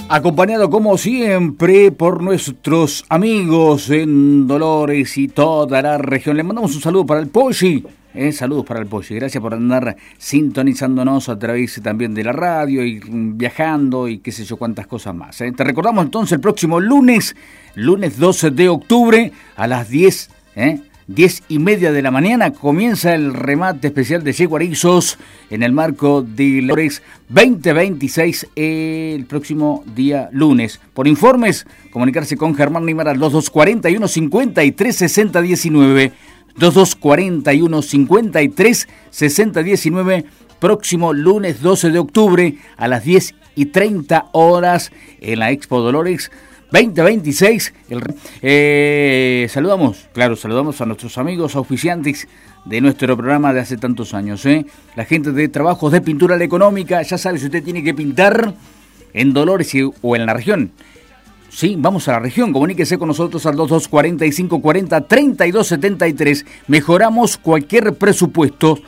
Acompañado como siempre por nuestros amigos en Dolores y toda la región. Le mandamos un saludo para el Polly. Saludos para el Polly. Gracias por andar sintonizándonos a través también de la radio y viajando y qué sé yo cuántas cosas más. Te recordamos entonces el próximo lunes 12 de octubre a las 10:30 de la mañana comienza el remate especial de Yeguarizos en el marco de Dolores 2026 el próximo día lunes. Por informes, comunicarse con Germán Neymar al 2241 53 60 19, 2241 53 60 19, próximo lunes 12 de octubre a las 10:30 en la Expo Dolores 2026. Saludamos a nuestros amigos auspiciantes de nuestro programa de hace tantos años. La gente de Trabajos de Pintura La Económica, ya sabe, si usted tiene que pintar en Dolores o en la región. Sí, vamos a la región, comuníquese con nosotros al 2245 40 32 73. Mejoramos cualquier presupuesto,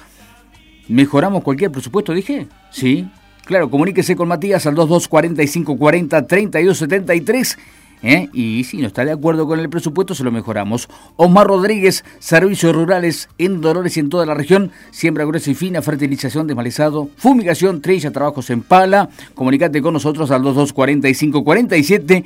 dije, sí. Claro, comuníquese con Matías al 2245 40 32 73. Y si no está de acuerdo con el presupuesto, se lo mejoramos. Osmar Rodríguez, Servicios Rurales en Dolores y en toda la región. Siembra gruesa y fina, fertilización, desmalezado, fumigación, trilla, trabajos en pala. Comunícate con nosotros al 2245 47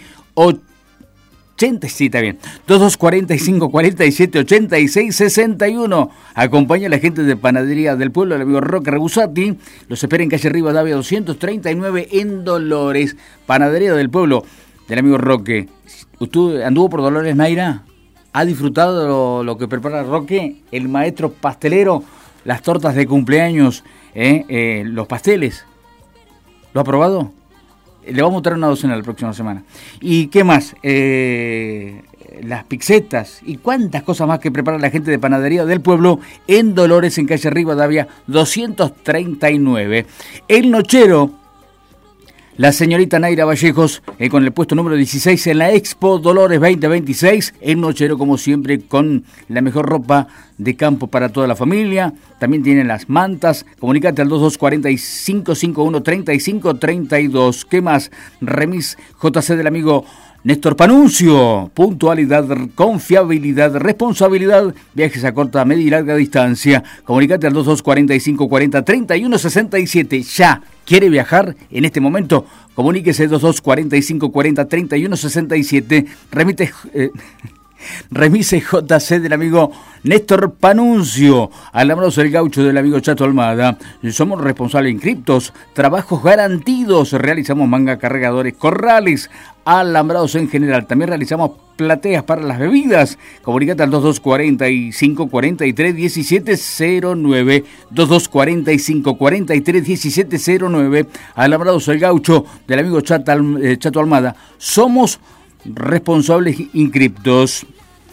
87, bien. 2245 47 86 61. Acompaña a la gente de Panadería del Pueblo, el amigo Roque Rebusati. Los espera en calle Rivadavia 239 en Dolores. Panadería del Pueblo del amigo Roque. ¿Usted anduvo por Dolores, Naira? ¿Ha disfrutado lo que prepara Roque, el maestro pastelero? Las tortas de cumpleaños, los pasteles. ¿Lo ha probado? Le vamos a traer una docena la próxima semana. ¿Y qué más? Las pizzetas y cuántas cosas más que prepara la gente de Panadería del Pueblo en Dolores, en calle Rivadavia 239. El Nochero, la señorita Naira Vallejos, con el puesto número 16 en la Expo Dolores 2026. El Nochero, como siempre, con la mejor ropa de campo para toda la familia. También tienen las mantas. Comunícate al 2245 51 35 32. ¿Qué más? Remis JC del amigo Néstor Panuncio. Puntualidad, confiabilidad, responsabilidad. Viajes a corta, media y larga distancia. Comunícate al 2245 40 31 67. Ya. ¿Quiere viajar en este momento? Comuníquese 2245 40 31 67. Remise JC del amigo Néstor Panuncio. Alambrados el Gaucho del amigo Chato Almada. Somos responsables en criptos, trabajos garantidos. Realizamos manga, cargadores, corrales, alambrados en general. También realizamos plateas para las bebidas. Comunicate al 2245 43 17 09. 2245 43 17 09. Alambrados el Gaucho del amigo Chato Almada. Somos responsables inscriptos.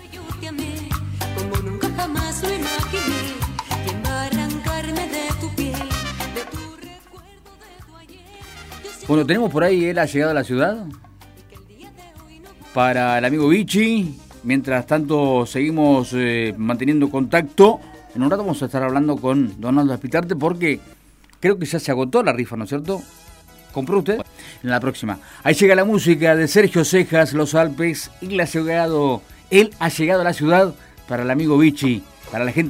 Bueno, tenemos por ahí la llegada a la ciudad para el amigo Vichy. Mientras tanto seguimos manteniendo contacto. En un rato vamos a estar hablando con Donaldo Espitarte porque creo que ya se agotó la rifa, ¿no es cierto? ¿Compró usted? En la próxima. Ahí llega la música de Sergio Cejas, Los Alpes. Él ha llegado a la ciudad para el amigo Vichy, para la gente.